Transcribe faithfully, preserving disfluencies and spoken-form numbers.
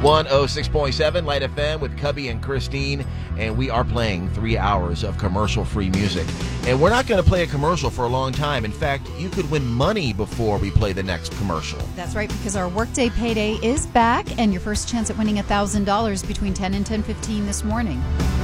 one oh six point seven Light F M with Cubby and Christine, and we are playing three hours of commercial-free music. And we're not going to play a commercial for a long time. In fact, you could win money before we play the next commercial. That's right, because our Workday Payday is back, and your first chance at winning one thousand dollars between ten and ten fifteen this morning.